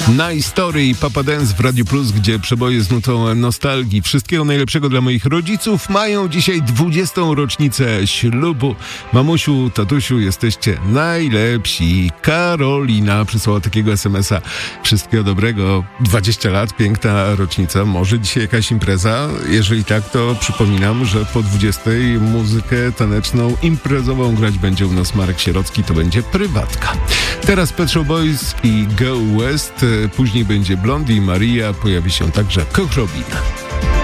Nice Story i Papa Dance w Radiu Plus, gdzie przeboje z nutą nostalgii. Wszystkiego najlepszego dla moich rodziców. Mają dzisiaj 20. rocznicę ślubu. Mamusiu, tatusiu, jesteście najlepsi. Karolina przysłała takiego SMS-a. Wszystkiego dobrego. 20 lat, piękna rocznica. Może dzisiaj jakaś impreza? Jeżeli tak, to przypominam, że po 20 muzykę taneczną, imprezową grać będzie u nas Marek Sierocki. To będzie prywatka. Teraz Pet Shop Boys i Go West. Później będzie Blondie i Maria. Pojawi się także Koch Robin.